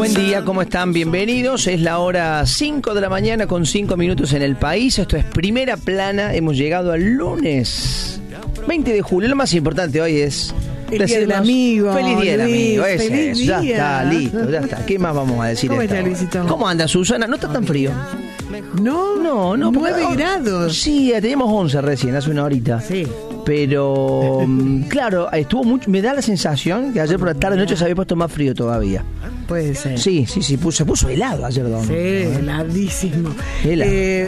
Buen día, ¿cómo están? Bienvenidos. Es la hora 5 de la mañana con 5 minutos en el país. Esto es Primera Plana. Hemos llegado al lunes 20 de julio. Lo más importante hoy es... El día del amigo. Feliz día del amigo. Feliz día. Ya está, listo, ya está. ¿Qué más vamos a decir? ¿Cómo está, Luisito? ¿Cómo anda, Susana? ¿No está tan frío? No, 9 grados. Sí, teníamos 11 recién, hace una horita. Sí. Pero, claro, estuvo mucho. Me da la sensación que ayer por la tarde noche se había puesto más frío todavía. Puede ser. Sí, se puso helado ayer, don. Sí, heladísimo. Helado.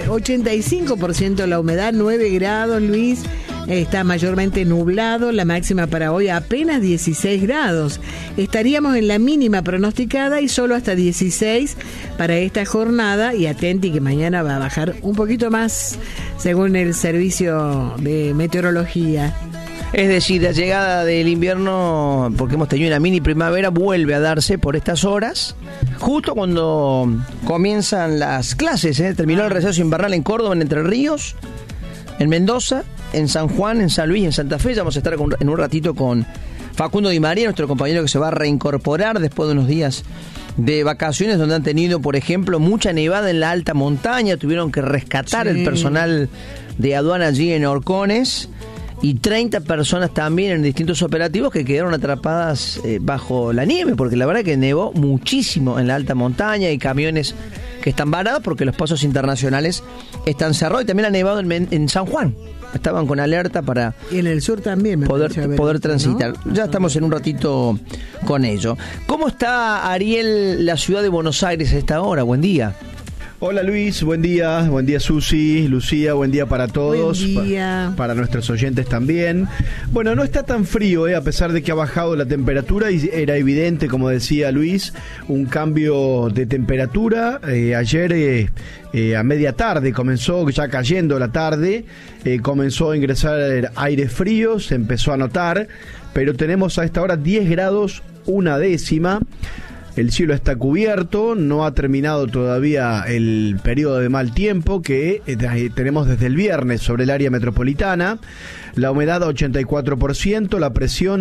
85% la humedad, 9 grados, Luis. Está mayormente nublado, la máxima para hoy apenas 16 grados. Estaríamos en la mínima pronosticada y solo hasta 16 para esta jornada. Y atenti que mañana va a bajar un poquito más, según el servicio de meteorología. Es decir, la llegada del invierno, porque hemos tenido una mini primavera, vuelve a darse por estas horas, justo cuando comienzan las clases. Terminó el receso invernal en Córdoba, en Entre Ríos, en Mendoza, en San Juan, en San Luis y en Santa Fe. Ya vamos a estar en un ratito con Facundo Di María, nuestro compañero que se va a reincorporar después de unos días de vacaciones donde han tenido, por ejemplo, mucha nevada en la alta montaña. Tuvieron que rescatar el personal de aduana allí en Horcones. Y 30 personas también en distintos operativos que quedaron atrapadas bajo la nieve, porque la verdad que nevó muchísimo en la alta montaña y camiones que están varados porque los pasos internacionales están cerrados. Y también ha nevado en San Juan. Estaban con alerta para y en el sur también poder transitar. ¿No? Ya estamos en un ratito con ello. ¿Cómo está, Ariel, la ciudad de Buenos Aires a esta hora? Buen día. Hola Luis, buen día Susi, Lucía, buen día para todos, buen día. Para nuestros oyentes también. Bueno, no está tan frío, a pesar de que ha bajado la temperatura y era evidente, como decía Luis, un cambio de temperatura. Ayer a media tarde comenzó, ya cayendo la tarde, comenzó a ingresar aire frío, se empezó a notar, pero tenemos a esta hora 10 grados, una décima. El cielo está cubierto, no ha terminado todavía el periodo de mal tiempo que tenemos desde el viernes sobre el área metropolitana. La humedad 84%, la presión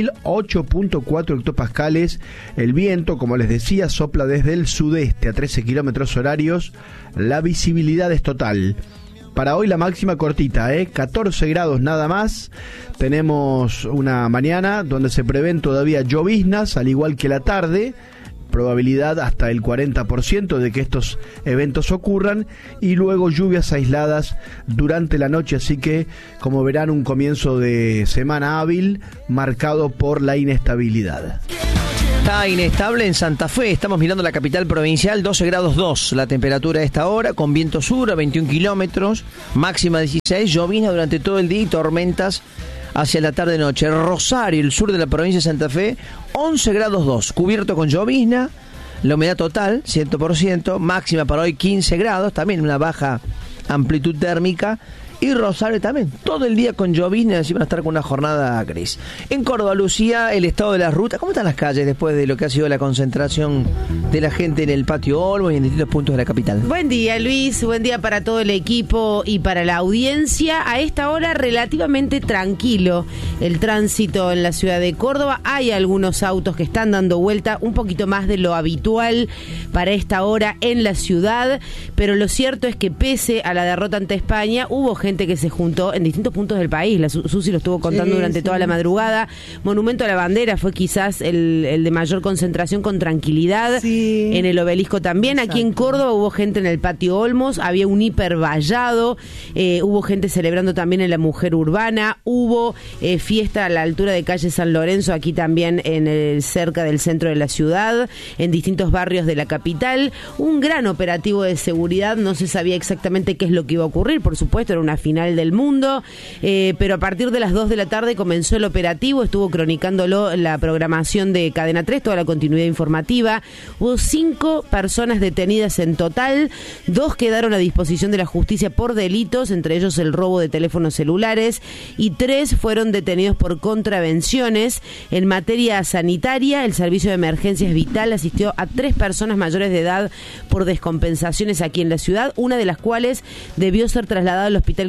1008.4 hectopascales. El viento, como les decía, sopla desde el sudeste a 13 kilómetros horarios. La visibilidad es total. Para hoy la máxima cortita, 14 grados nada más. Tenemos una mañana donde se prevén todavía lloviznas, al igual que la tarde. Probabilidad hasta el 40% de que estos eventos ocurran y luego lluvias aisladas durante la noche, así que como verán un comienzo de semana hábil marcado por la inestabilidad. Está inestable en Santa Fe, estamos mirando la capital provincial, 12 grados 2 la temperatura a esta hora, con viento sur a 21 kilómetros, máxima 16, llovizna durante todo el día y tormentas hacia la tarde-noche. Rosario, el sur de la provincia de Santa Fe, 11 grados 2, cubierto con llovizna, la humedad total, 100%, máxima para hoy 15 grados, también una baja amplitud térmica. Y Rosario también, todo el día con llovizna, así van a estar con una jornada gris. En Córdoba, Lucía, el estado de las rutas, ¿cómo están las calles después de lo que ha sido la concentración de la gente en el Patio Olmos y en distintos puntos de la capital? Buen día, Luis, buen día para todo el equipo y para la audiencia. A esta hora relativamente tranquilo el tránsito en la ciudad de Córdoba. Hay algunos autos que están dando vuelta, un poquito más de lo habitual para esta hora en la ciudad, pero lo cierto es que pese a la derrota ante España, hubo gente que se juntó en distintos puntos del país. La Susi lo estuvo contando durante toda la madrugada. Monumento a la Bandera fue quizás el de mayor concentración con tranquilidad. En el Obelisco también. Exacto. Aquí en Córdoba hubo gente en el Patio Olmos, había un hipervallado, hubo gente celebrando también en la Mujer Urbana, hubo fiesta a la altura de calle San Lorenzo, aquí también cerca del centro de la ciudad, en distintos barrios de la capital. Un gran operativo de seguridad, no se sabía exactamente qué es lo que iba a ocurrir, por supuesto, era una final del mundo, pero a partir de las 2 de la tarde comenzó el operativo, estuvo cronicándolo la programación de Cadena 3, toda la continuidad informativa. Hubo 5 personas detenidas en total, 2 quedaron a disposición de la justicia por delitos, entre ellos el robo de teléfonos celulares, y 3 fueron detenidos por contravenciones. En materia sanitaria, el Servicio de Emergencias Vital asistió a 3 personas mayores de edad por descompensaciones aquí en la ciudad, una de las cuales debió ser trasladada al Hospital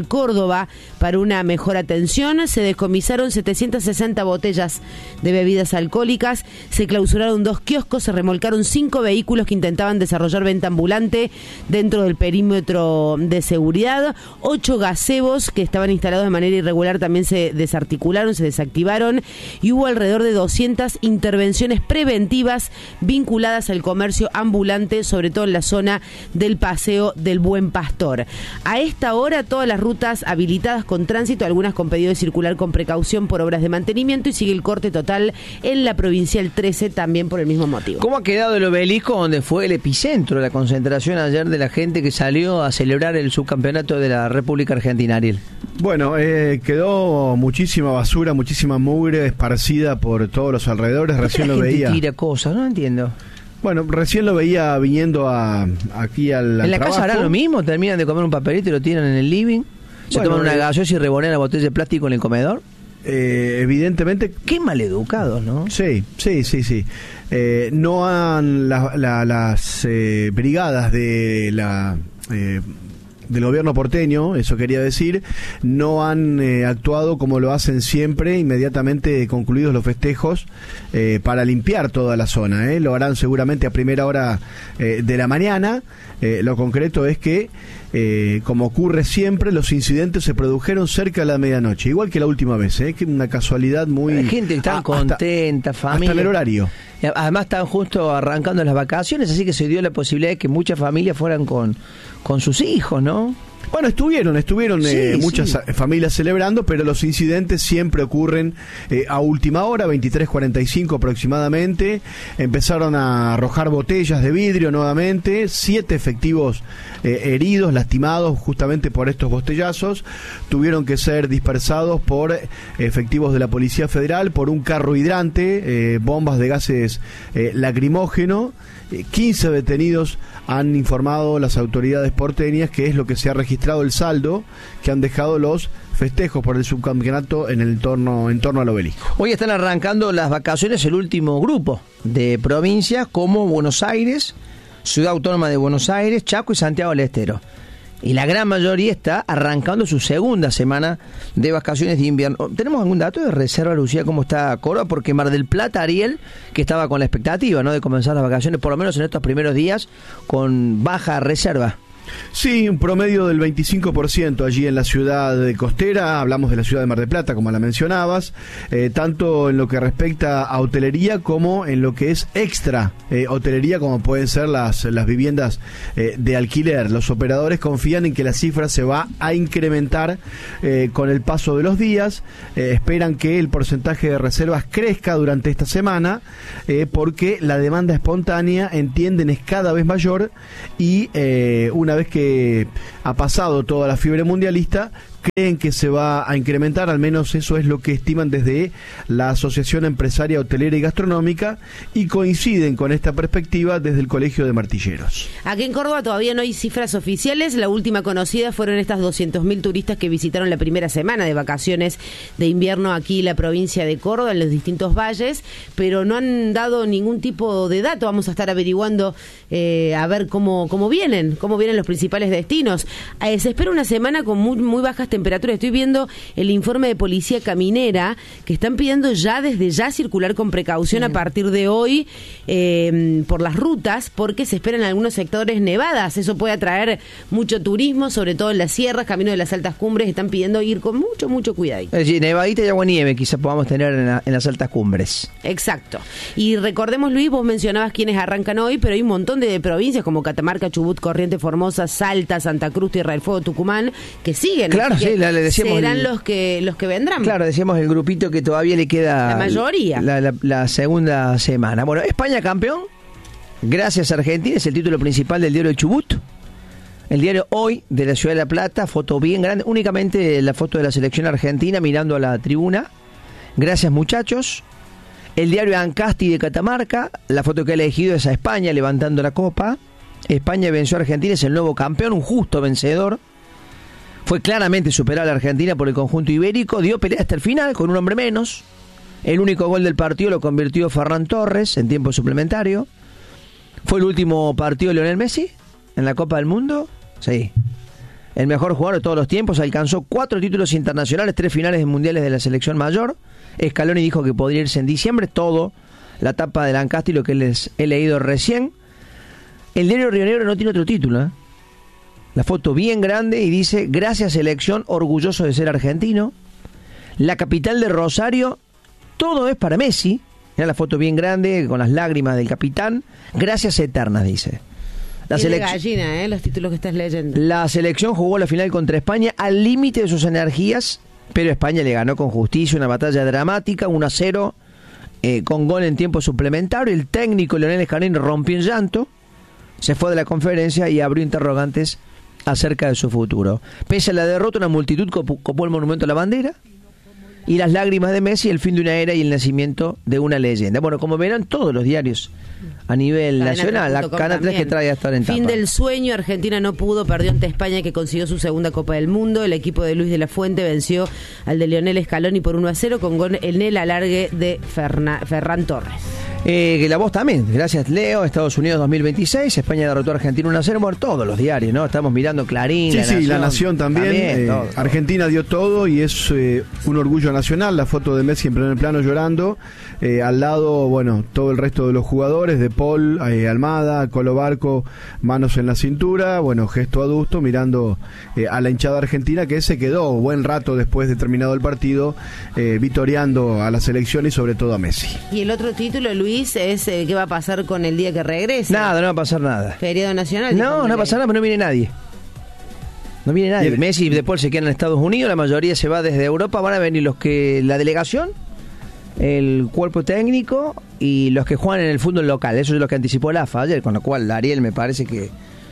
Municipal Córdoba para una mejor atención. Se decomisaron 760 botellas de bebidas alcohólicas, se clausuraron 2 kioscos, se remolcaron 5 vehículos que intentaban desarrollar venta ambulante dentro del perímetro de seguridad. 8 gazebos que estaban instalados de manera irregular también se desarticularon, se desactivaron, y hubo alrededor de 200 intervenciones preventivas vinculadas al comercio ambulante, sobre todo en la zona del Paseo del Buen Pastor. A esta hora todas las rutas habilitadas con tránsito, algunas con pedido de circular con precaución por obras de mantenimiento, y sigue el corte total en la Provincial 13 también por el mismo motivo. ¿Cómo ha quedado el Obelisco, donde fue el epicentro de la concentración ayer de la gente que salió a celebrar el subcampeonato de la República Argentina, Ariel? Bueno, quedó muchísima basura, muchísima mugre esparcida por todos los alrededores. Recién lo veía. Tira cosas, no entiendo. Bueno, recién lo veía viniendo aquí al ¿En la trabajo. casa hará lo mismo? ¿Terminan de comer un papelito y lo tiran en el living? ¿Se toman una gaseosa y revolean la botella de plástico en el comedor? Evidentemente. Qué maleducados, ¿no? Sí. No han las brigadas de del gobierno porteño, eso quería decir, no han actuado como lo hacen siempre, inmediatamente concluidos los festejos, para limpiar toda la zona. Lo harán seguramente a primera hora de la mañana. Lo concreto es que, como ocurre siempre, los incidentes se produjeron cerca de la medianoche, igual que la última vez, que una casualidad muy... Hay gente que está contenta, familia. Hasta en el horario. Además están justo arrancando las vacaciones, así que se dio la posibilidad de que muchas familias fueran con sus hijos, ¿no? Bueno, estuvieron muchas familias celebrando, pero los incidentes siempre ocurren a última hora, 23:45 aproximadamente. Empezaron a arrojar botellas de vidrio nuevamente, 7 efectivos heridos, lastimados justamente por estos botellazos. Tuvieron que ser dispersados por efectivos de la Policía Federal, por un carro hidrante, bombas de gases lacrimógeno. 15 detenidos han informado las autoridades porteñas, que es lo que se ha registrado el saldo que han dejado los festejos por el subcampeonato en torno al Obelisco. Hoy están arrancando las vacaciones el último grupo de provincias como Buenos Aires, Ciudad Autónoma de Buenos Aires, Chaco y Santiago del Estero. Y la gran mayoría está arrancando su segunda semana de vacaciones de invierno. ¿Tenemos algún dato de reserva, Lucía, cómo está Córdoba? Porque Mar del Plata, Ariel, que estaba con la expectativa, ¿no?, de comenzar las vacaciones, por lo menos en estos primeros días, con baja reserva. Sí, un promedio del 25% allí en la ciudad costera. Hablamos de la ciudad de Mar del Plata, como la mencionabas, tanto en lo que respecta a hotelería como en lo que es extra hotelería, como pueden ser las viviendas de alquiler. Los operadores confían en que la cifra se va a incrementar con el paso de los días. Esperan que el porcentaje de reservas crezca durante esta semana, porque la demanda espontánea, entienden, es cada vez mayor, y una vez que ha pasado toda la fiebre mundialista, creen que se va a incrementar, al menos eso es lo que estiman desde la Asociación Empresaria Hotelera y Gastronómica, y coinciden con esta perspectiva desde el Colegio de Martilleros. Aquí en Córdoba todavía no hay cifras oficiales. La última conocida fueron estas 200.000 turistas que visitaron la primera semana de vacaciones de invierno aquí en la provincia de Córdoba, en los distintos valles, pero no han dado ningún tipo de dato. Vamos a estar averiguando a ver cómo vienen los principales destinos. Se espera una semana con muy bajas temperaturas. Estoy viendo el informe de Policía Caminera, que están pidiendo desde ya circular con precaución a partir de hoy por las rutas, porque se esperan en algunos sectores nevadas. Eso puede atraer mucho turismo, sobre todo en las sierras, camino de las altas cumbres. Están pidiendo ir con mucho cuidado. Nevadita y agua-nieve quizás podamos tener en las altas cumbres. Exacto. Y recordemos, Luis, vos mencionabas quiénes arrancan hoy, pero hay un montón de provincias como Catamarca, Chubut, Corrientes, Formosa, Salta, Santa Cruz, Tierra del Fuego, Tucumán, que siguen. Claro, sí, le decíamos serán los que vendrán. Claro, decíamos el grupito que todavía le queda la mayoría. La segunda semana. Bueno, España campeón, gracias a Argentina, es el título principal del diario El Chubut. El diario Hoy de la Ciudad de La Plata, foto bien grande, únicamente la foto de la selección argentina mirando a la tribuna. Gracias, muchachos. El diario Ancasti de Catamarca, la foto que ha elegido es a España levantando la copa. España venció a Argentina, es el nuevo campeón, un justo vencedor. Fue claramente superada a la Argentina por el conjunto ibérico, dio pelea hasta el final con un hombre menos. El único gol del partido lo convirtió Ferran Torres en tiempo suplementario. ¿Fue el último partido de Lionel Messi en la Copa del Mundo? Sí. el mejor jugador de todos los tiempos, alcanzó 4 títulos internacionales, 3 finales de mundiales de la selección mayor. Scaloni dijo que podría irse en diciembre, todo, la tapa de Lancaster y lo que les he leído recién. El diario Río Negro no tiene otro título, ¿eh? La foto bien grande y dice: gracias selección, orgulloso de ser argentino. La capital de Rosario, todo es para Messi. Mira la foto bien grande con las lágrimas del capitán. Gracias eternas, dice. La gallina, los títulos que estás leyendo. La selección jugó la final contra España al límite de sus energías, pero España le ganó con justicia, una batalla dramática, 1-0, con gol en tiempo suplementario. El técnico Lionel Scaloni rompió en llanto, se fue de la conferencia y abrió interrogantes acerca de su futuro. Pese a la derrota, una multitud copó el monumento a la bandera, y las lágrimas de Messi, el fin de una era y el nacimiento de una leyenda. Bueno, como verán todos los diarios a nivel nacional, la Cadena 3 que trae hasta en tapa. Fin del sueño, Argentina no pudo, perdió ante España, que consiguió su segunda Copa del Mundo. El equipo de Luis de la Fuente venció al de Lionel Scaloni por 1-0 con gol en el alargue de Ferran Torres. Que la voz también, gracias Leo. Estados Unidos 2026, España derrotó a Argentina 1-0. Bueno, todos los diarios, ¿no? Estamos mirando Clarín, La Nación también todo. Argentina dio todo y es un orgullo nacional. La foto de Messi en primer plano llorando, al lado, bueno, todo el resto de los jugadores, De Paul, Almada, Colo Barco, manos en la cintura, bueno, gesto adusto, mirando a la hinchada argentina, que se quedó buen rato después de terminado el partido, vitoreando a la selección y sobre todo a Messi. Y el otro título, Luis, es qué va a pasar con el día que regrese. Nada, no va a pasar nada. Feriado nacional. No va a pasar nada, pero no viene nadie. No viene nadie. Messi y De Paul se quedan en Estados Unidos, la mayoría se va desde Europa, van a venir la delegación, el cuerpo técnico y los que juegan en el fútbol local. Eso es lo que anticipó la AFA ayer, con lo cual Ariel me parece que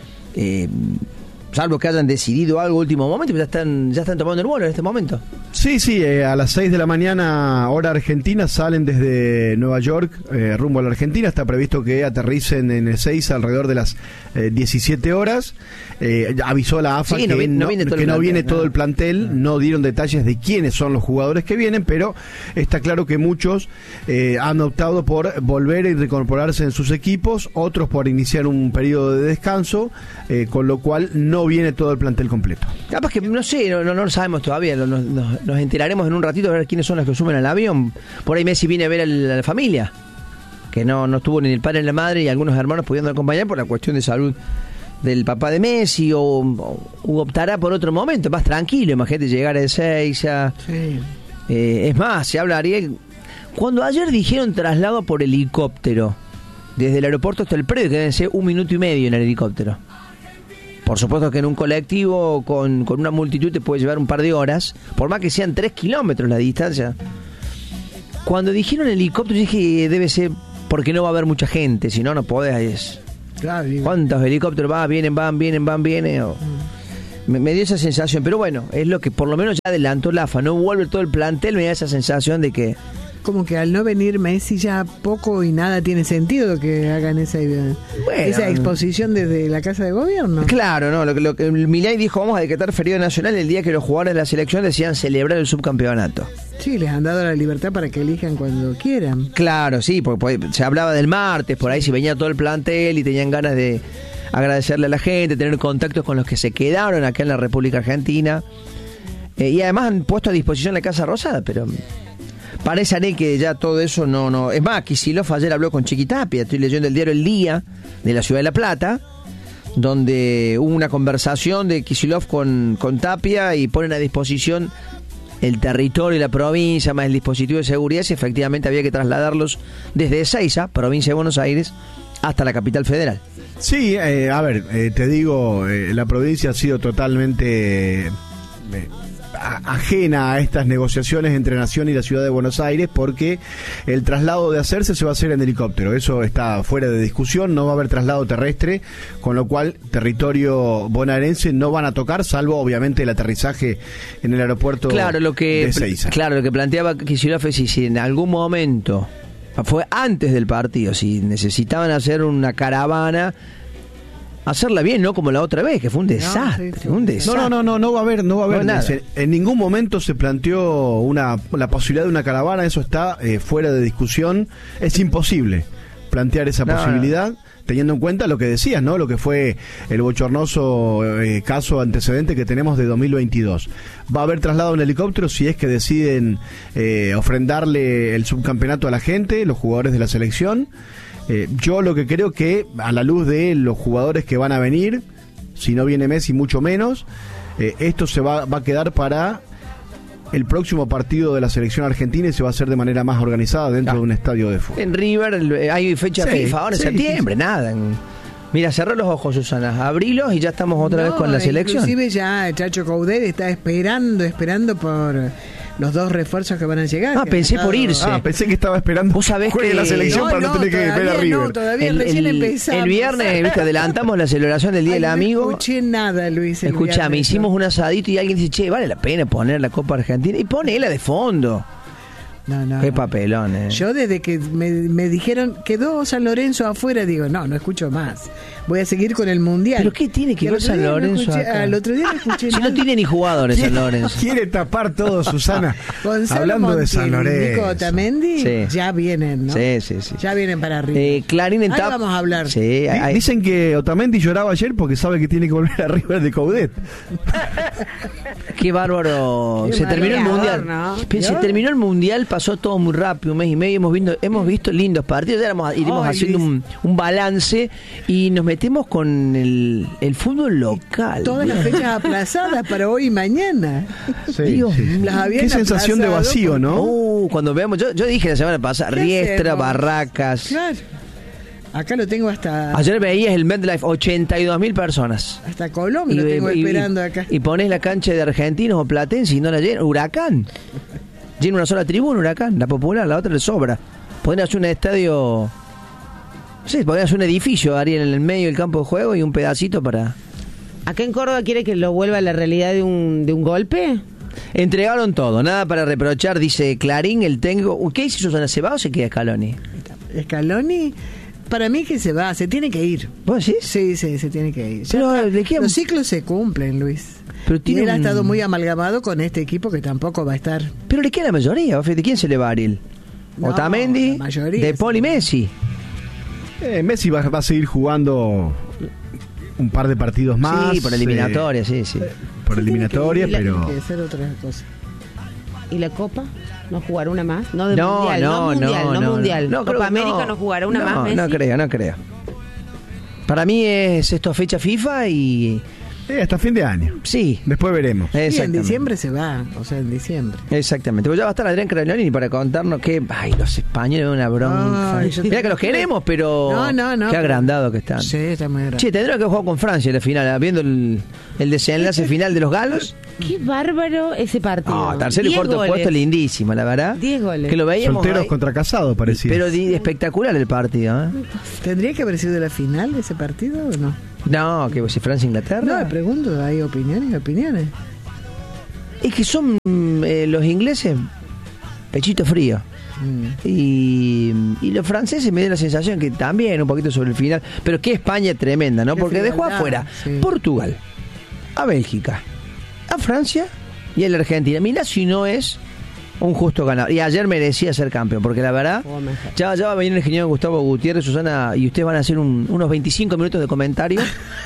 salvo que hayan decidido algo último momento, ya están tomando el vuelo en este momento. Sí, a las 6 de la mañana, hora argentina, salen desde Nueva York rumbo a la Argentina. Está previsto que aterricen en Ezeiza alrededor de las 17 horas. Avisó la AFA que no viene todo el plantel. No dieron detalles de quiénes son los jugadores que vienen, pero está claro que muchos han optado por volver y reincorporarse en sus equipos, otros por iniciar un periodo de descanso, con lo cual no viene todo el plantel completo. Capaz que, no sé, no lo sabemos todavía, nos enteraremos en un ratito a ver quiénes son los que suben al avión. Por ahí Messi viene a ver a la familia, que no estuvo ni el padre ni la madre, y algunos hermanos pudiendo acompañar por la cuestión de salud del papá de Messi, o optará por otro momento, más tranquilo. Imagínate llegar a Ezeiza. Sí. Es más, se habla, Ariel, cuando ayer dijeron traslado por helicóptero, desde el aeropuerto hasta el predio, que deben ser 1 minuto y medio en el helicóptero. Por supuesto que en un colectivo con una multitud te puede llevar un par de horas, por más que sean 3 kilómetros la distancia. Cuando dijeron helicóptero, yo dije, debe ser porque no va a haber mucha gente, si no, no podés. Claro, ¿cuántos helicópteros vienen? Me dio esa sensación, pero bueno, es lo que por lo menos ya adelantó la AFA. No vuelve todo el plantel, me da esa sensación de que... Como que al no venir Messi ya poco y nada tiene sentido que hagan esa exposición desde la Casa de Gobierno. Claro, no, lo que Milei dijo: vamos a decretar feriado nacional el día que los jugadores de la selección decían celebrar el subcampeonato. Sí, les han dado la libertad para que elijan cuando quieran. Claro, sí, porque se hablaba del martes, por ahí si venía todo el plantel y tenían ganas de agradecerle a la gente, tener contactos con los que se quedaron acá en la República Argentina. Y además han puesto a disposición la Casa Rosada, pero... parece, Ariel, que ya todo eso no... Es más, Kicillof ayer habló con Chiquitapia. Estoy leyendo el diario El Día de la Ciudad de La Plata, donde hubo una conversación de Kicillof con Tapia y ponen a disposición el territorio y la provincia, más el dispositivo de seguridad, si efectivamente había que trasladarlos desde Ezeiza, provincia de Buenos Aires, hasta la capital federal. Sí, te digo, la provincia ha sido totalmente... ajena a estas negociaciones entre Nación y la Ciudad de Buenos Aires, porque el traslado de hacerse se va a hacer en helicóptero. Eso está fuera de discusión, no va a haber traslado terrestre, con lo cual territorio bonaerense no van a tocar, salvo obviamente el aterrizaje en el aeropuerto de Ezeiza. Claro, lo que planteaba Kicillof es si en algún momento, fue antes del partido, si necesitaban hacer una caravana, hacerla bien, no como la otra vez, que fue un desastre. Un desastre. No va a haber nada. En ningún momento se planteó la posibilidad de una caravana, eso está fuera de discusión, es imposible. plantear esa posibilidad, teniendo en cuenta lo que decías, ¿no? Lo que fue el bochornoso caso antecedente que tenemos de 2022. Va a haber traslado en helicóptero si es que deciden ofrendarle el subcampeonato a la gente, los jugadores de la selección. Yo lo que creo que, a la luz de los jugadores que van a venir, si no viene Messi, mucho menos, esto se va a quedar para el próximo partido de la selección argentina y se va a hacer de manera más organizada dentro de un estadio de fútbol. En River hay fecha FIFA ahora en septiembre, nada. Mira, cerrá los ojos, Susana, abrilos y ya estamos otra vez con la selección. Inclusive ya Chacho Coudet está esperando por los 2 refuerzos que van a llegar. Pensé por irse. Pensé que estaba esperando ¿Vos sabés que la selección para no tener que ver a River. No, todavía recién empezamos. El viernes, ¿viste? Adelantamos la celebración del Día del Amigo. No escuché nada, Luis. Escuchame, hicimos un asadito y alguien dice, che, vale la pena poner la Copa Argentina y ponela de fondo. No, qué papelón, Yo desde que me dijeron quedó San Lorenzo afuera, digo, no escucho más. Voy a seguir con el Mundial. ¿Pero qué tiene que ver San Lorenzo acá? Al otro día no escuché nada. Si no tiene ni jugadores San Lorenzo. Quiere tapar todo, Susana. Gonzalo Hablando Montiel, de San Lorenzo. Nico Otamendi, ya vienen, ¿no? Sí. Ya vienen para arriba. Clarín en Ahí vamos a hablar. Sí, dicen que Otamendi lloraba ayer porque sabe que tiene que volver a River de Coudet. Qué bárbaro. Se terminó el Mundial. ¿No? Se terminó el Mundial, pasó todo muy rápido, un mes y medio, hemos visto lindos partidos, ya iremos haciendo un balance y nos metemos con el fútbol local. Todas las fechas aplazadas para hoy y mañana. Dios, qué sensación de vacío, ¿no? Cuando veamos, yo dije la semana pasada, Riestra, Barracas. Claro. Acá lo tengo hasta... Ayer veías el MetLife, 82.000 personas. Hasta Colombia lo tengo esperando acá. Y pones la cancha de Argentinos o Platense y no la llena. Huracán. Llena una sola tribuna, Huracán. La Popular, la otra le sobra. Podrían hacer un estadio... Sí, podrían hacer un edificio, Ariel, en el medio del campo de juego y un pedacito para... ¿Acá en Córdoba quiere que lo vuelva a la realidad de un golpe? Entregaron todo, nada para reprochar, dice Clarín, el técnico. ¿Qué dice Susana? ¿Se va o se queda Scaloni? Scaloni... Para mí que se va, se tiene que ir. ¿Vos decís? Sí, se tiene que ir. Pero, los ciclos se cumplen, Luis. Pero y él ha estado muy amalgamado con este equipo que tampoco va a estar. Pero le queda la mayoría. ¿De quién se le va a Ariel? Otamendi, De Paul y Messi. Messi va a seguir jugando un par de partidos más. Sí, por eliminatoria, sí. Por eliminatoria, pero... Tiene que ser otra cosa. ¿Y la Copa? ¿No jugará una más? No, mundial. No, Copa América no jugará una más, Messi. No creo. Para mí es esto fecha FIFA y... hasta fin de año. Sí. Después veremos. Y en diciembre se va, en diciembre. Exactamente. Pues ya va a estar Adrián Cranioni para contarnos que... Ay, los españoles una bronca. Mira que los queremos, pero... No. Qué agrandado que están. Sí, está muy agrandado. Che, tendrán que jugar con Francia en la final, viendo el desenlace final de los galos. Qué bárbaro ese partido. Tercero y cuarto puesto, lindísimo, la verdad. 10 goles. Que lo veíamos solteros contra casados, parecía. Pero espectacular el partido, ¿eh? ¿Tendría que haber sido la final de ese partido o no? No, que si Francia-Inglaterra. No, me pregunto, hay opiniones. Es que son los ingleses pechito frío. Y los franceses me da la sensación que también un poquito sobre el final, pero que España tremenda, ¿no? Porque dejó afuera Portugal, a Bélgica, a Francia y a la Argentina. Mira si no es un justo ganador. Y ayer merecía ser campeón, porque la verdad, ya va a venir el ingeniero Gustavo Gutiérrez, Susana, y ustedes van a hacer unos 25 minutos de comentario.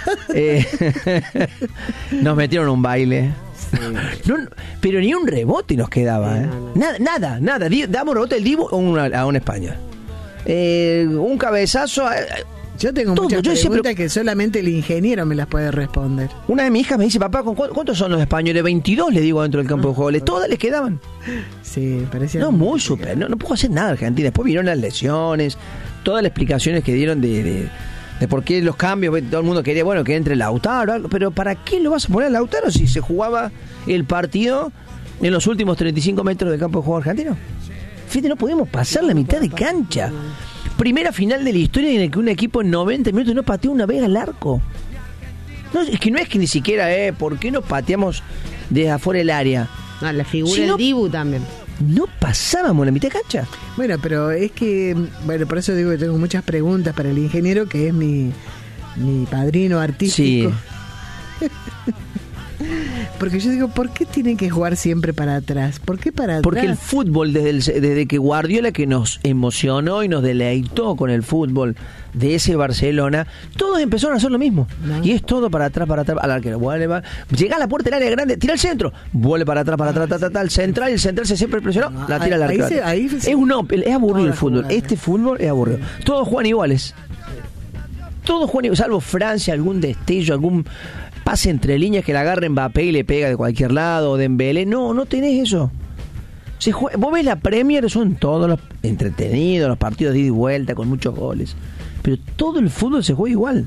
Nos metieron un baile. No, pero ni un rebote nos quedaba, ¿eh? Nada. Damos rebote del Dibu a un español. Un cabezazo. Yo tengo muchas preguntas que solamente el ingeniero me las puede responder. Una de mis hijas me dice, papá, ¿cuántos son los españoles? 22, le digo, dentro del campo de juego. Todas les quedaban. Sí, parecía... No, muy súper. No puedo hacer nada Argentina. Después vinieron las lesiones, todas las explicaciones que dieron de por qué los cambios. Todo el mundo quería, que entre Lautaro. Pero ¿para qué lo vas a poner a Lautaro si se jugaba el partido en los últimos 35 metros del campo de juego argentino? Fíjate, no podíamos pasar la mitad de cancha. Primera final de la historia en la que un equipo en 90 minutos no pateó una vez al arco. No, es que ni siquiera, ¿por qué no pateamos desde afuera del área? La figura del Dibu también. No pasábamos la mitad de cancha. Bueno, pero es que, por eso digo que tengo muchas preguntas para el ingeniero, que es mi padrino artístico. Sí. porque yo digo, ¿por qué tienen que jugar siempre para atrás? ¿Por qué para atrás? Porque el fútbol, desde que Guardiola, que nos emocionó y nos deleitó con el fútbol de ese Barcelona, todos empezaron a hacer lo mismo. Y es todo para atrás, al arquero. Llega a la puerta del área grande, tira al centro, vuelve para atrás, al central, y el central se siempre presionó, la tira al arquero. Es aburrido el fútbol. Este fútbol es aburrido. Todos juegan iguales. Todos juegan iguales, salvo Francia, algún destello, algún pase entre líneas que la agarre Mbappé y le pega de cualquier lado, o Dembélé. No tenés eso. Vos ves la Premier, son todos los entretenidos, los partidos de ida y vuelta con muchos goles. Pero todo el fútbol se juega igual.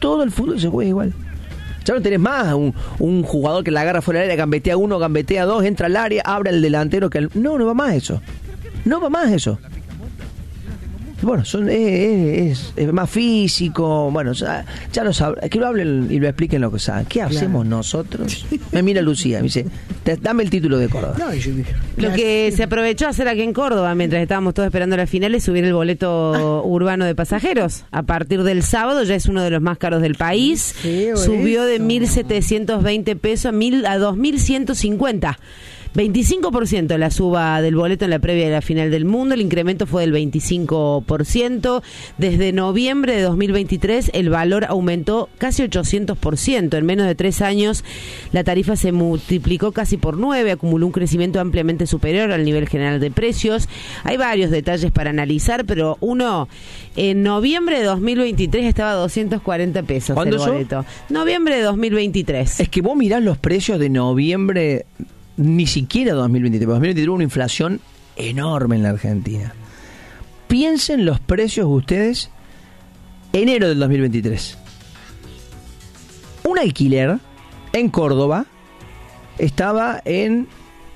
Ya no tenés más un jugador que la agarra fuera del área, gambetea uno, gambetea dos, entra al área, abre el delantero. No va más eso. Bueno, es más físico. Bueno, ya lo saben. Que lo hablen y lo expliquen lo que saben. ¿Qué hacemos nosotros? Me mira Lucía, me dice, dame el título de Córdoba. Lo que se aprovechó a hacer aquí en Córdoba, mientras estábamos todos esperando la final, es subir el boleto urbano de pasajeros. A partir del sábado ya es uno de los más caros del país. Subió de 1.720 pesos a 2.150. 25% la suba del boleto en la previa de la final del mundo. El incremento fue del 25%. Desde noviembre de 2023 el valor aumentó casi 800%. En menos de 3 años la tarifa se multiplicó casi por 9, acumuló un crecimiento ampliamente superior al nivel general de precios. Hay varios detalles para analizar, pero uno, en noviembre de 2023 estaba a 240 pesos el boleto. Noviembre de 2023. Es que vos mirás los precios de noviembre, ni siquiera 2023. 2023 hubo una inflación enorme en la Argentina. Piensen los precios ustedes enero del 2023. Un alquiler en Córdoba estaba en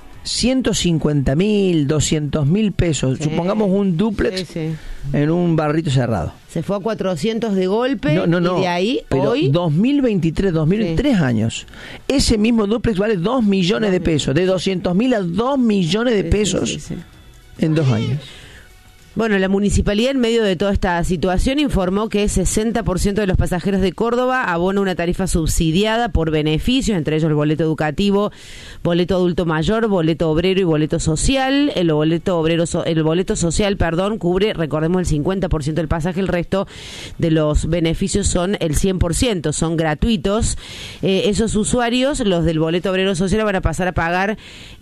150.000, 200.000 pesos. Sí. Supongamos un dúplex en un barrito cerrado. Se fue a 400 de golpe. No. Y de ahí, pero hoy 2023, 3 años. Ese mismo dúplex vale 2 millones de pesos. De 200.000 a 2 millones de pesos en 2 años. Bueno, la municipalidad, en medio de toda esta situación, informó que 60% de los pasajeros de Córdoba abona una tarifa subsidiada por beneficios, entre ellos el boleto educativo, boleto adulto mayor, boleto obrero y boleto social. El boleto social, cubre, recordemos, el 50% del pasaje. El resto de los beneficios son el 100%, son gratuitos. Esos usuarios, los del boleto obrero social, van a pasar a pagar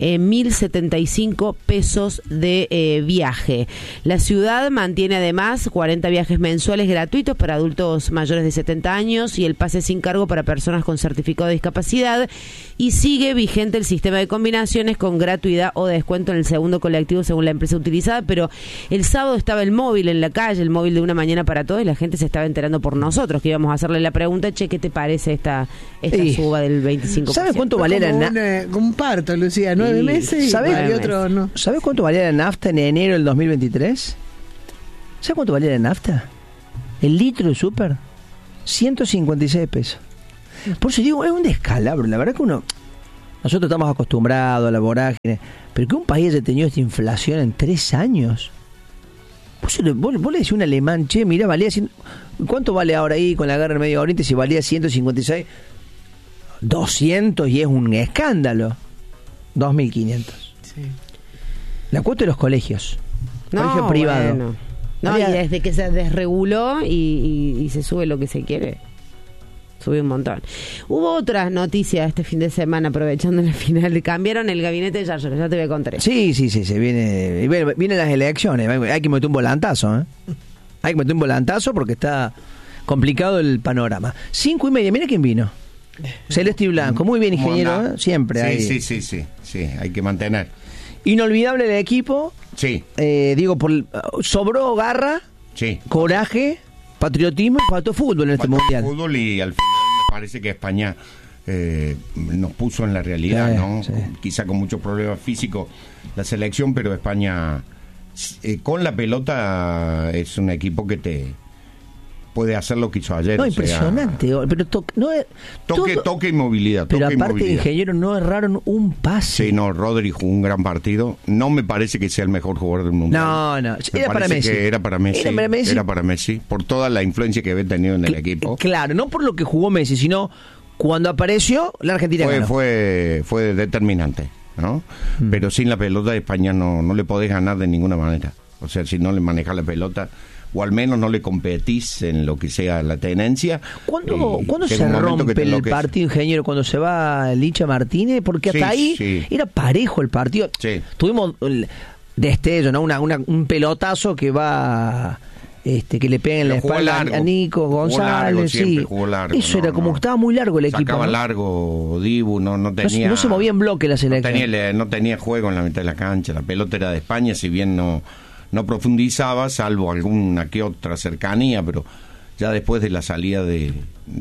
1.075 pesos de viaje. La ciudad mantiene además 40 viajes mensuales gratuitos para adultos mayores de 70 años y el pase sin cargo para personas con certificado de discapacidad, y sigue vigente el sistema de combinaciones con gratuidad o descuento en el segundo colectivo según la empresa utilizada. Pero el sábado estaba el móvil en la calle, el móvil de Una Mañana para Todos, y la gente se estaba enterando por nosotros, que íbamos a hacerle la pregunta: che, ¿qué te parece esta suba del 25%? ¿Sabes cuánto valía un parto, Lucía? 9 meses. ¿Sabes cuánto valía la nafta en enero del 2023? ¿Sabes cuánto valía la nafta? El litro de súper, 156 pesos. Por eso digo, es un descalabro. La verdad que nosotros estamos acostumbrados a la vorágine, pero que un país haya tenido esta inflación en 3 años. Vos le decís a un alemán, che, mirá, valía ¿cuánto vale ahora ahí con la guerra en Medio Oriente? Si valía 156, 200, y es un escándalo. 2.500. Sí. La cuota de los colegio privado. Bueno. No, y desde que se desreguló y se sube lo que se quiere, sube un montón. Hubo otras noticias este fin de semana, aprovechando la final. Cambiaron el gabinete de Yarlora, ya te voy a contar. Sí, vienen las elecciones. Hay que meter un volantazo, Hay que meter un volantazo porque está complicado el panorama. 5:30, mira quién vino. Celeste y Blanco, muy bien, ingeniero, siempre. Sí, hay que mantener. Inolvidable el equipo. Sí. Sobró garra, coraje, patriotismo y faltó fútbol en este mundial. Fútbol, y al final me parece que España nos puso en la realidad, ¿no? Sí. Quizá con muchos problemas físicos la selección, pero España con la pelota es un equipo que te puede hacer lo que hizo ayer. No, impresionante. Pero toque y movilidad. Pero aparte, ingeniero, no erraron un pase. Sí, Rodri jugó un gran partido. No me parece que sea el mejor jugador del mundo. No. Era para Messi. Por toda la influencia que había tenido en el equipo. Claro, no por lo que jugó Messi, sino cuando apareció, la Argentina ganó. Fue determinante, ¿no? Pero sin la pelota España no le podés ganar de ninguna manera. O sea, si no le manejas la pelota, o al menos no le competís en lo que sea la tenencia. ¿Cuándo se rompe el partido, ingeniero? Cuando se va Licha Martínez, porque hasta ahí era parejo el partido. Sí. Tuvimos destello, ¿no? Un pelotazo que va... que le pega en la espalda a Nico González, jugó largo, eso era como que estaba muy largo el equipo. Sacaba largo Dibu, no tenía... No se movía en bloque la selección. No tenía juego en la mitad de la cancha, la pelota era de España, si bien no profundizaba, salvo alguna que otra cercanía, pero ya después de la salida de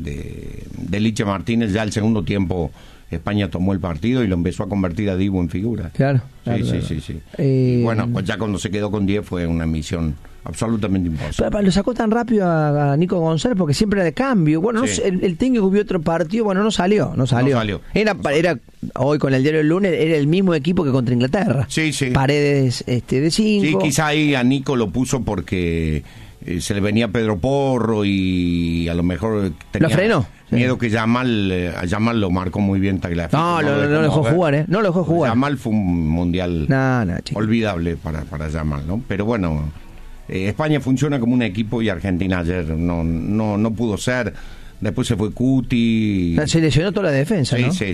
Licha Martínez, ya el segundo tiempo España tomó el partido y lo empezó a convertir a Dibu en figura. Claro. Sí. Y bueno, pues ya cuando se quedó con 10 fue una misión absolutamente imposible. Pero lo sacó tan rápido a Nico González porque siempre era de cambio. Bueno, el técnico vio otro partido, bueno, no salió. Era hoy con el diario del lunes, era el mismo equipo que contra Inglaterra. Sí. Paredes de 5. Sí, quizá ahí a Nico lo puso porque se le venía Pedro Porro y a lo mejor tenía... ¿Lo frenó? Miedo que Yamal lo marcó muy bien Tagliafico. No lo dejó jugar, No lo dejó jugar. Yamal fue un mundial olvidable para Yamal, ¿no? Pero bueno, España funciona como un equipo y Argentina ayer no pudo ser. Después se fue Cuti. Se lesionó toda la defensa, ¿no? Sí.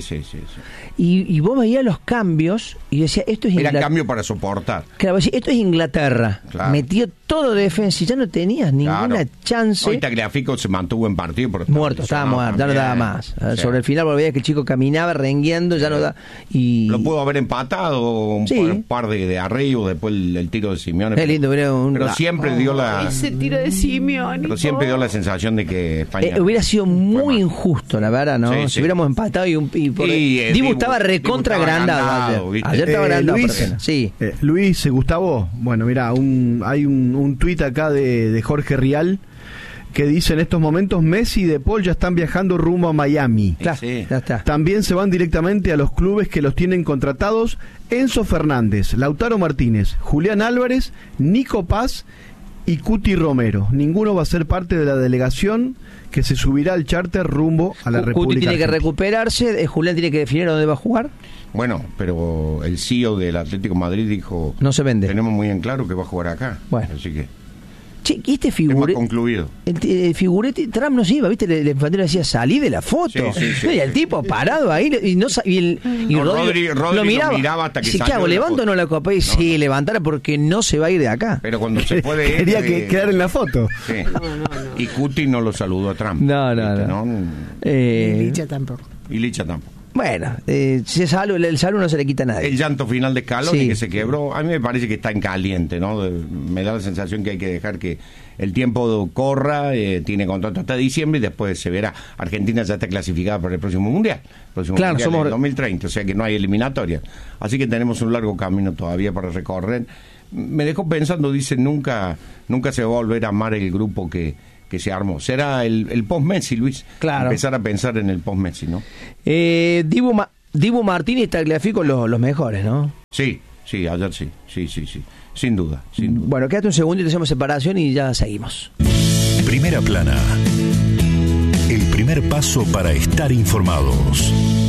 Y vos veías los cambios y decías, esto es Inglaterra. Era cambio para soportar. Claro, esto es Inglaterra. Claro. Metió todo defensa y ya no tenías ninguna chance. Hoy Tagliafico se mantuvo en partido. Pero estaba muerto, ya no daba más. Sí. Sobre el final volvías que el chico caminaba rengueando, ya no da. Y... Lo pudo haber empatado un par de arriba, después el tiro de Simeone. Es lindo, pero siempre dio la... Ese tiro de Simeone. Pero siempre dio la sensación de que España... hubiera sido muy injusto, la verdad, ¿no? Si hubiéramos empatado Dibu estaba recontra agrandado ayer. Ayer estaba agrandado. Luis, Gustavo, bueno, mira, hay un tuit acá de Jorge Rial que dice: en estos momentos Messi y De Paul ya están viajando rumbo a Miami. Claro, ya está. También se van directamente a los clubes que los tienen contratados: Enzo Fernández, Lautaro Martínez, Julián Álvarez, Nico Paz y Cuti Romero. Ninguno va a ser parte de la delegación que se subirá al charter rumbo a la República Cuti tiene Argentina. que recuperarse, Julián tiene que definir dónde va a jugar. Bueno, pero el CEO del Atlético de Madrid dijo... No se vende. Tenemos muy en claro que va a jugar acá. Bueno. Así que... Che, y este figurete... concluido. El figurete, Trump no se iba, ¿viste? El infantero decía, salí de la foto. Sí. Y el tipo parado ahí, y Rodri lo miraba hasta que salió. ¿Qué hago? ¿Levanto o no la copa? Y sí, levantara porque no se va a ir de acá. Pero cuando se puede... Quería quedar en la foto. Sí. No. Y Cuti no lo saludó a Trump. No. Y Licha tampoco. Bueno, el saludo no se le quita a nadie. El llanto final de Scaloni que se quebró, a mí me parece que está en caliente, ¿no? Me da la sensación que hay que dejar que el tiempo corra, tiene contrato hasta diciembre y después se verá. Argentina ya está clasificada para el próximo Mundial. Somos en 2030, o sea que no hay eliminatoria. Así que tenemos un largo camino todavía para recorrer. Me dejó pensando, dice, nunca se va a volver a amar el grupo que se armó. Será el post-Messi, Luis. Claro. Empezar a pensar en el post-Messi, ¿no? Dibu Martínez y Tagliafico los mejores, ¿no? Sí, ayer sí. Sin duda. Bueno, quédate un segundo y te hacemos separación y ya seguimos. Primera Plana. El primer paso para estar informados.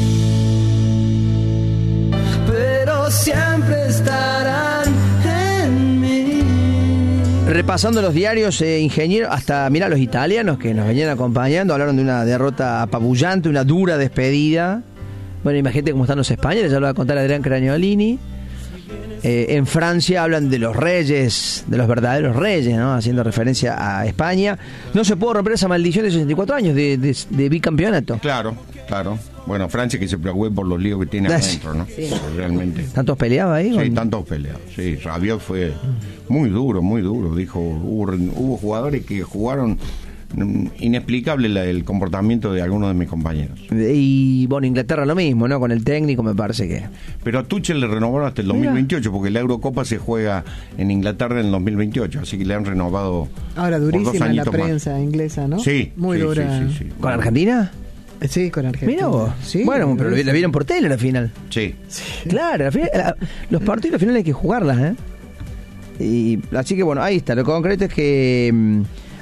Pero siempre estarán en mí. Repasando los diarios, ingeniero, hasta mira los italianos que nos venían acompañando, hablaron de una derrota apabullante, una dura despedida. Bueno, imagínate cómo están los españoles, ya lo va a contar Adrián Craniolini. En Francia hablan de los reyes, de los verdaderos reyes, ¿no? Haciendo referencia a España. No se puede romper esa maldición de 64 años de bicampeonato. Claro. Bueno, Francia que se preocupe por los líos que tiene adentro, ¿no? Sí. Realmente. ¿Tantos peleados ahí? Sí, tantos peleados. Sí, Rabiot fue muy duro. Dijo, hubo jugadores que jugaron inexplicable el comportamiento de algunos de mis compañeros. Y bueno, Inglaterra lo mismo, ¿no? Con el técnico me parece que... Pero a Tuchel le renovaron hasta el 2028, porque la Eurocopa se juega en Inglaterra en el 2028, así que le han renovado. Ahora durísima la prensa inglesa, ¿no? Sí. Muy dura. Sí. ¿Con Argentina? Sí, con Argentina. Mira vos. Sí, bueno, pero la vieron por tele la final. Sí. Claro, los partidos al final hay que jugarlas, ¿eh? Y así que bueno, ahí está. Lo concreto es que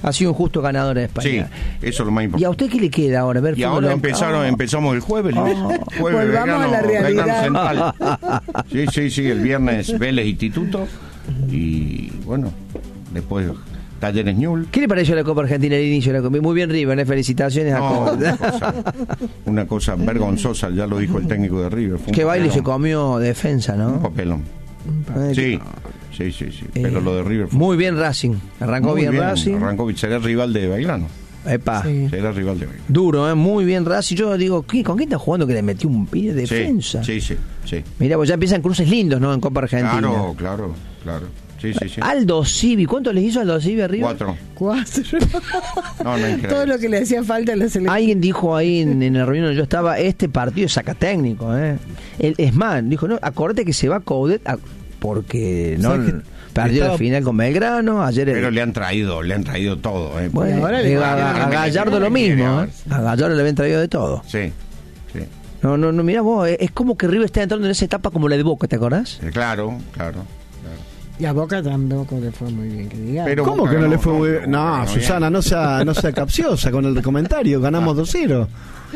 Ha sido un justo ganador en España. Sí, eso es lo más importante. ¿Y a usted qué le queda ahora? Ver Y fútbol ahora local. empezamos el jueves, Luis. Jueves, Volvamos a la realidad. Central. Sí, el viernes Vélez Instituto. Y bueno, después Talleres Ñul. ¿Qué le pareció la Copa Argentina al inicio? Muy bien, River, felicitaciones a No, todos. una cosa vergonzosa, ya lo dijo el técnico de River. Fue un Qué baile papelón. se comió defensa, ¿no? Un papelón. Sí. Pero lo de River fue Muy bien Racing. Arrancó muy bien Racing. Arrancó, será rival de Belgrano. Epa. Sí. Será rival de Belgrano. Duro, muy bien Racing. Yo digo, ¿con quién está jugando que le metió un pie de defensa? Sí. Mira, pues ya empiezan cruces lindos, ¿no? En Copa Argentina. Claro. Sí. Aldo Civi, ¿cuánto les hizo Aldo Civi arriba? 4. 4. No, increíble. Todo lo que le hacía falta a la selección. Alguien dijo ahí en la reunión donde yo estaba, este partido es sacatécnico, es más, dijo, no, acordate que se va Coudet porque no perdió la final con Belgrano, ayer Pero le han traído todo. bueno, ahora a Gallardo lo mismo, a Gallardo le habían traído de todo. Sí. No, mirá vos, es como que River está entrando en esa etapa como la de Boca, ¿te acordás? Claro. Y a Boca tampoco le fue muy bien, que digamos. Pero ¿Cómo Boca que no le ganó, fue muy no, bien? No, ganó Susana, no sea capciosa con el comentario. Ganamos 2-0.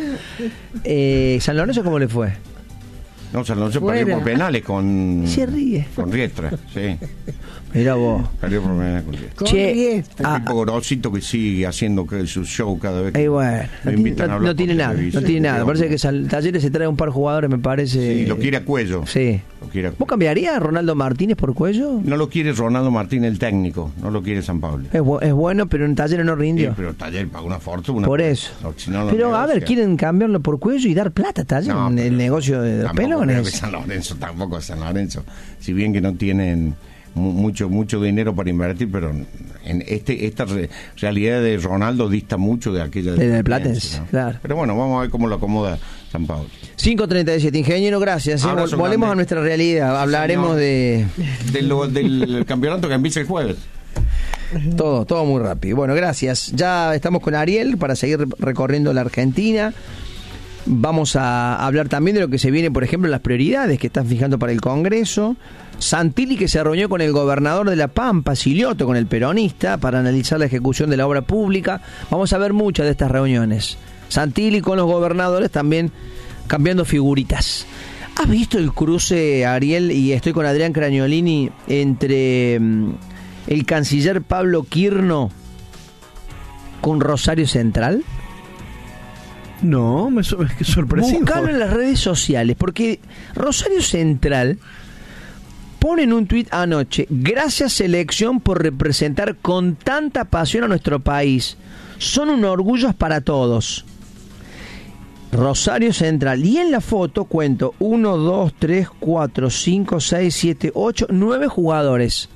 ¿San Lorenzo cómo le fue? No, San Lorenzo Fuera. perdió por penales con... Se ríe. Con Riestra, sí. Mirá vos. Perdió por penales con Riestra. Con Che, Riestra. El tipo Gorosito que sigue haciendo su show cada vez que Bueno, lo invitan a hablar no tiene por nada, televisión. no tiene nada. Parece que Talleres se trae un par de jugadores, me parece. Sí, lo quiere a Cuello. Sí. Lo quiere a ¿Vos Cuello. cambiarías a Ronaldo Martínez por Cuello? No lo quiere Ronaldo Martín, el técnico. No lo quiere San Pablo. Es bueno, pero en Talleres no Sí, rindió. pero Taller pagó una fortuna. Por eso. No, si no lo Pero a ver, negocia. quieren cambiarlo por Cuello y dar plata a Talleres No, en pero el negocio de los tampoco creo que pelones. tampoco San Lorenzo. Si bien que no tienen mucho dinero para invertir, pero en esta realidad de Ronaldo dista mucho de aquella Del Platense, ¿no? claro. Pero bueno, vamos a ver cómo lo acomoda San Pablo. 5:37, ingeniero, gracias. Abrazo Volvemos grande. a nuestra realidad. Hablaremos Señor. del campeonato que empieza el jueves. todo muy rápido. Bueno, gracias. Ya estamos con Ariel para seguir recorriendo la Argentina. Vamos a hablar también de lo que se viene, por ejemplo, las prioridades que están fijando para el Congreso. Santilli, que se reunió con el gobernador de La Pampa, Silioto, con el peronista, para analizar la ejecución de la obra pública. Vamos a ver muchas de estas reuniones. Santilli con los gobernadores también cambiando figuritas. ¿Has visto el cruce, Ariel? Y estoy con Adrián Craniolini, entre el canciller Pablo Quirno con Rosario Central. No, es sorpresivo. Buscalo en las redes sociales, porque Rosario Central pone en un tuit anoche: gracias selección por representar con tanta pasión a nuestro país, son un orgullo para todos. Rosario Central. Y en la foto cuento 1, 2, 3, 4, 5, 6, 7, 8, 9 jugadores.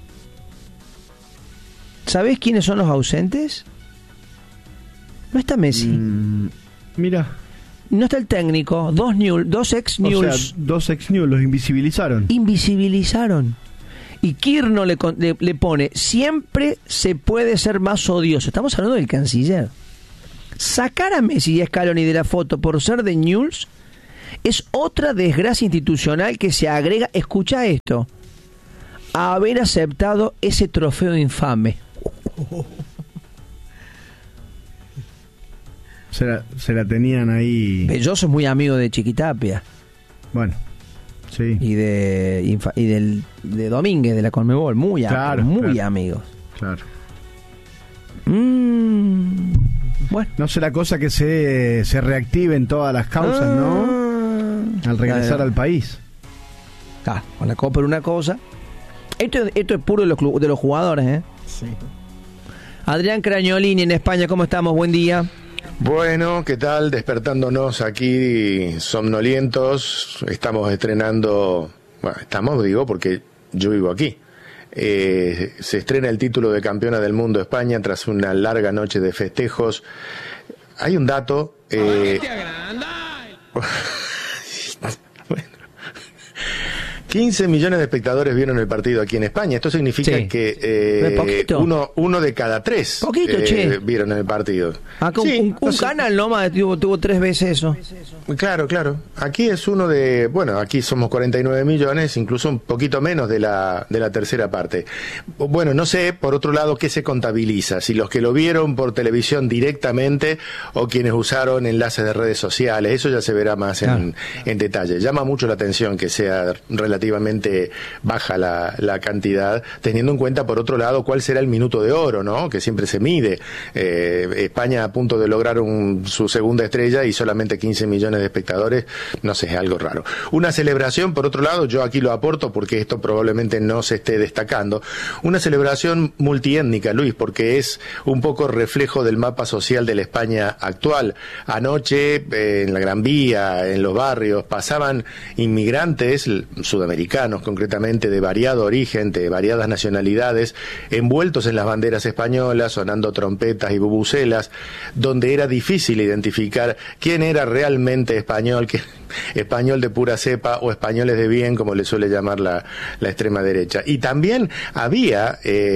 ¿Sabés quiénes son los ausentes? No está Messi. Mira. No está el técnico. Dos ex O Newell's. sea, 2 ex-News los invisibilizaron. Invisibilizaron. Y Quirno le pone: siempre se puede ser más odioso. Estamos hablando del canciller. Sacar a Messi y a Scaloni de la foto por ser de Newell's es otra desgracia institucional que se agrega, escucha esto, a haber aceptado ese trofeo infame. Se la tenían ahí. Belloso es muy amigo de Chiquitapia Bueno, sí. y de Domínguez, de la Conmebol, muy Claro, amigos. Claro. Bueno. No será cosa que se reactiven todas las causas, ¿no? Al regresar al país. Con la Copa era una cosa. Esto es puro de los jugadores, ¿eh? Sí. Adrián Craniolini en España, ¿cómo estamos? Buen día. Bueno, ¿qué tal? Despertándonos aquí somnolientos, estamos estrenando, digo, porque yo vivo aquí. Se estrena el título de campeona del mundo España tras una larga noche de festejos. Hay un dato... bueno, 15 millones de espectadores vieron el partido aquí en España. Esto significa Sí. que uno de cada 3 Poquito, che. vieron el partido. Acá Sí, un canal nomás tuvo 3 veces eso. Claro. Aquí es uno de... Bueno, aquí somos 49 millones, incluso un poquito menos de la tercera parte. Bueno, no sé, por otro lado, qué se contabiliza. Si los que lo vieron por televisión directamente o quienes usaron enlaces de redes sociales. Eso ya se verá más en detalle. Llama mucho la atención que sea relativamente baja la cantidad, teniendo en cuenta, por otro lado, cuál será el minuto de oro, ¿no? Que siempre se mide. España a punto de lograr su segunda estrella y solamente 15 millones de espectadores, no sé, es algo raro. Una celebración, por otro lado, yo aquí lo aporto porque esto probablemente no se esté destacando, una celebración multiétnica, Luis, porque es un poco reflejo del mapa social de la España actual. Anoche, en la Gran Vía, en los barrios, pasaban inmigrantes sudamericanos, concretamente de variado origen, de variadas nacionalidades, envueltos en las banderas españolas, sonando trompetas y bubucelas, donde era difícil identificar quién era realmente español, español de pura cepa o españoles de bien, como le suele llamar la extrema derecha. Y también había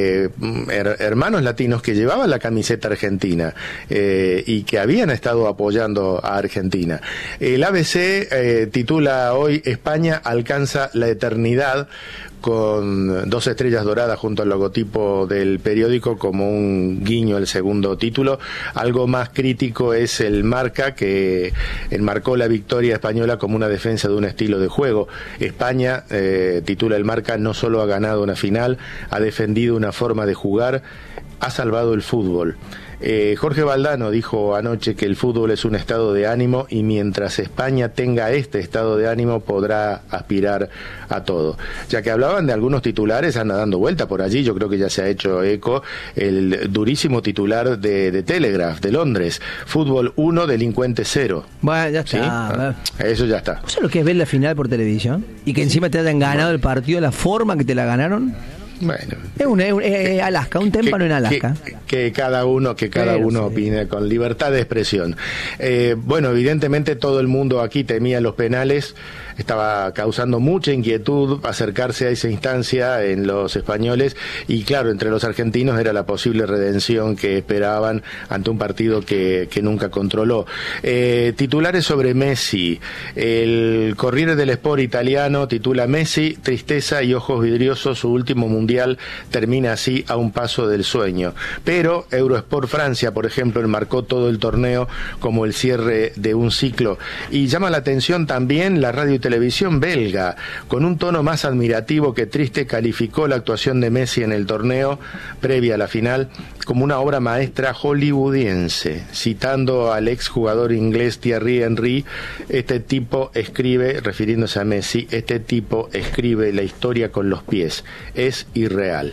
hermanos latinos que llevaban la camiseta argentina y que habían estado apoyando a Argentina. El ABC titula hoy España alcanza la eternidad, con 2 estrellas doradas junto al logotipo del periódico como un guiño al segundo título. Algo más crítico es el Marca, que enmarcó la victoria española como una defensa de un estilo de juego. España, titula el Marca, no solo ha ganado una final, ha defendido una forma de jugar, ha salvado el fútbol. Jorge Valdano dijo anoche que el fútbol es un estado de ánimo y mientras España tenga este estado de ánimo podrá aspirar a todo. Ya que hablaban de algunos titulares, anda dando vuelta por allí, yo creo que ya se ha hecho eco el durísimo titular de Telegraph, de Londres: fútbol 1, delincuente 0. Bueno, ya está. ¿Sí? Eso ya está. ¿Sabes lo que es ver la final por televisión? Y que encima te hayan ganado el partido de la forma que te la ganaron. Bueno, es Alaska, un témpano en Alaska. Que cada uno opine con libertad de expresión. Bueno, evidentemente todo el mundo aquí temía los penales. Estaba causando mucha inquietud acercarse a esa instancia en los españoles y claro, entre los argentinos era la posible redención que esperaban ante un partido que nunca controló. Titulares sobre Messi. El Corriere dello Sport italiano titula: Messi, tristeza y ojos vidriosos, su último mundial termina así a un paso del sueño. Pero Eurosport Francia, por ejemplo, enmarcó todo el torneo como el cierre de un ciclo. Y llama la atención también la radio y televisión belga, con un tono más admirativo que triste, calificó la actuación de Messi en el torneo previa a la final como una obra maestra hollywoodiense. Citando al exjugador inglés Thierry Henry, este tipo escribe, refiriéndose a Messi, este tipo escribe la historia con los pies, es irreal.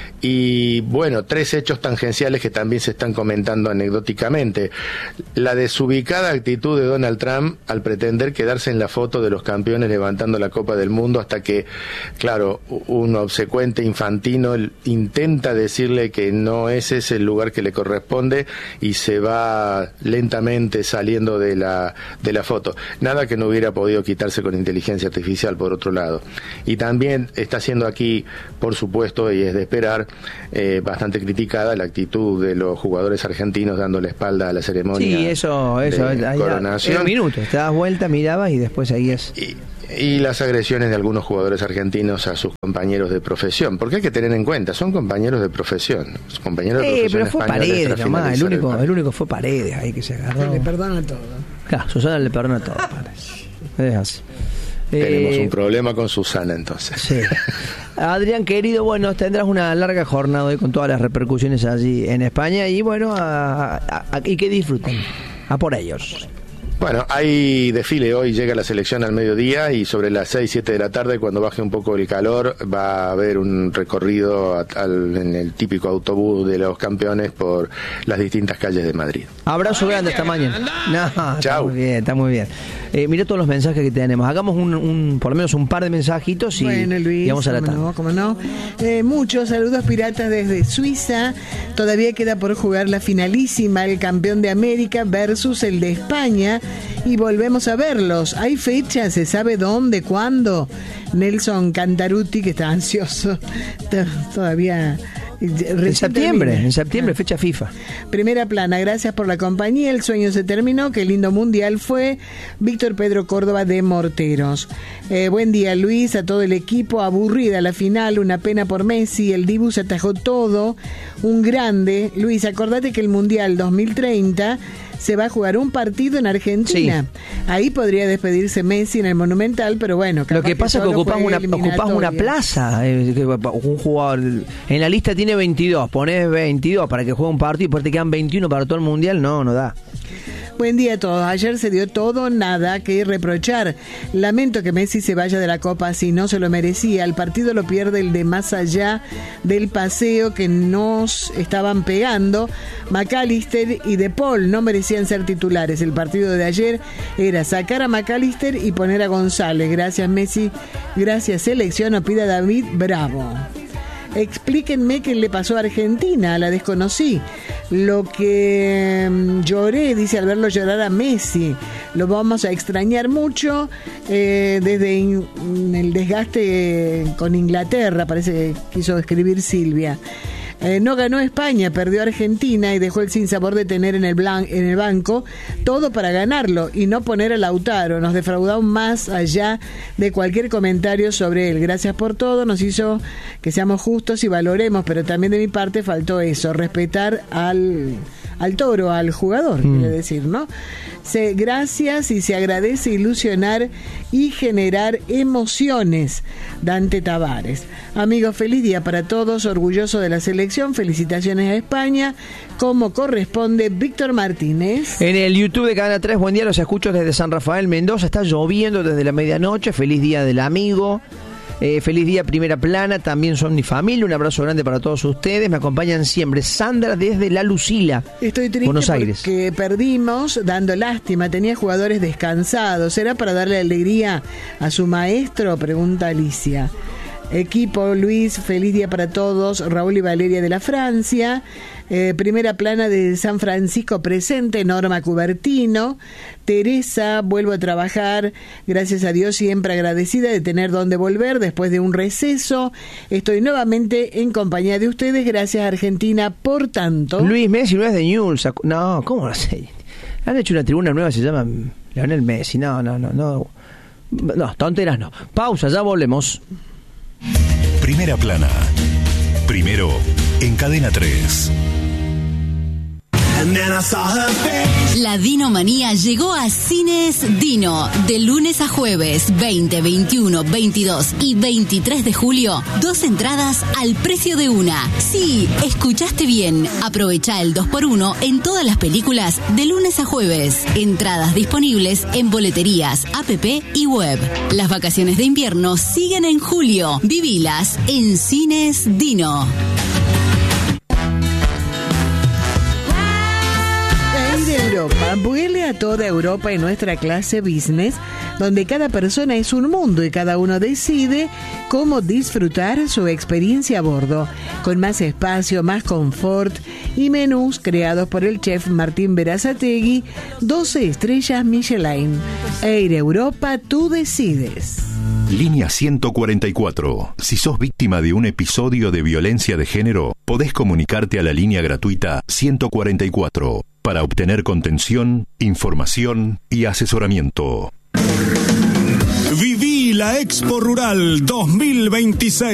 Y bueno, 3 hechos tangenciales que también se están comentando anecdóticamente. La desubicada actitud de Donald Trump al pretender quedarse en la foto de los campeones levantando la Copa del Mundo, hasta que, claro, un obsecuente infantino intenta decirle que no ese es el lugar que le corresponde y se va lentamente saliendo de la foto. Nada que no hubiera podido quitarse con inteligencia artificial, por otro lado. Y también está siendo aquí, por supuesto, y es de esperar, bastante criticada la actitud de los jugadores argentinos dando la espalda a la ceremonia. Sí, eso de coronación. En un minuto, te das vuelta, mirabas y después seguías. Y las agresiones de algunos jugadores argentinos a sus compañeros de profesión, porque hay que tener en cuenta, son compañeros de profesión, compañeros de profesión. Pero fue Paredes nomás, el único fue Paredes ahí que se agarró. Le perdona todo. Claro, Susana le perdona todo, Paredes. Es así. Tenemos un problema con Susana, entonces. Sí. Adrián, querido, bueno, tendrás una larga jornada hoy con todas las repercusiones allí en España y bueno, y que disfruten. A por ellos. Bueno, hay desfile hoy, llega la selección al mediodía y sobre las 6, 7 de la tarde, cuando baje un poco el calor, va a haber un recorrido en el típico autobús de los campeones por las distintas calles de Madrid. Abrazo grande esta mañana. No, chau. Está muy bien. Mira todos los mensajes que tenemos. Hagamos por lo menos un par de mensajitos y, bueno, Luis, y vamos a la tarde. ¿Cómo no? Muchos saludos piratas desde Suiza. Todavía queda por jugar la finalísima, el campeón de América versus el de España. y volvemos a verlos. ¿Hay fecha? ¿Se sabe dónde? ¿Cuándo? Nelson Cantaruti, que está ansioso todavía. En septiembre, fecha FIFA. Primera plana, gracias por la compañía, el sueño se terminó, qué lindo mundial fue. Víctor Pedro Córdoba de Morteros. Buen día, Luis, a todo el equipo, aburrida la final, una pena por Messi, el Dibu se atajó todo, un grande. Luis, acordate que el mundial 2030 se va a jugar un partido en Argentina. Sí. Ahí podría despedirse Messi en el Monumental, pero bueno. Lo que pasa es que ocupás una plaza. Un jugador en la lista tiene 22, ponés 22 para que juegue un partido y después te quedan 21 para todo el mundial, no da. Buen día a todos. Ayer se dio todo, nada que reprochar. Lamento que Messi se vaya de la Copa si no se lo merecía. El partido lo pierde el de más allá del paseo que nos estaban pegando. McAllister y De Paul no merecían ser titulares. El partido de ayer era sacar a McAllister y poner a González. Gracias Messi, gracias selección, opina David Bravo. Explíquenme qué le pasó a Argentina, la desconocí. Lo que lloré, dice al verlo llorar a Messi, lo vamos a extrañar mucho desde el desgaste con Inglaterra, parece que quiso escribir Silvia. No ganó España, perdió Argentina y dejó el sinsabor de tener en el banco todo para ganarlo y no poner a Lautaro. Nos defraudó más allá de cualquier comentario sobre él. Gracias por todo, nos hizo que seamos justos y valoremos, pero también de mi parte faltó eso, respetar al toro, al jugador, quiere decir, ¿no? Gracias y se agradece ilusionar y generar emociones. Dante Tavares. Amigos, feliz día para todos, orgulloso de la selección, felicitaciones a España, como corresponde. Víctor Martínez. En el YouTube de Cadena 3, buen día, los escucho desde San Rafael, Mendoza, está lloviendo desde la medianoche, feliz día del amigo. Feliz día, primera plana, también son mi familia, un abrazo grande para todos ustedes, me acompañan siempre. Sandra desde La Lucila, estoy triste Buenos Aires. Porque perdimos, dando lástima, tenía jugadores descansados, ¿será para darle alegría a su maestro? Pregunta Alicia. Equipo, Luis, feliz día para todos. Raúl y Valeria de la Francia. Primera plana de San Francisco presente, Norma Cubertino. Teresa, vuelvo a trabajar, gracias a Dios, siempre agradecida de tener donde volver después de un receso. Estoy nuevamente en compañía de ustedes, gracias Argentina por tanto. Luis Messi no es de Newell's, no, ¿cómo lo sé? Han hecho una tribuna nueva, se llama Leonel Messi, no, tonteras no. Pausa, ya volvemos. Primera plana. Primero en Cadena 3. La Dinomanía llegó a Cines Dino. De lunes a jueves, 20, 21, 22 y 23 de julio, 2 entradas al precio de una. Sí, escuchaste bien. Aprovecha el 2x1 en todas las películas de lunes a jueves. Entradas disponibles en boleterías, app y web. Las vacaciones de invierno siguen en julio. Vivilas en Cines Dino. Europa vuele a toda Europa en nuestra clase business, donde cada persona es un mundo y cada uno decide cómo disfrutar su experiencia a bordo, con más espacio, más confort y menús creados por el chef Martín Berazategui, 12 estrellas Michelin. Air Europa, tú decides. Línea 144. Si sos víctima de un episodio de violencia de género, podés comunicarte a la línea gratuita 144 para obtener contención, información y asesoramiento. Viví la Expo Rural 2026.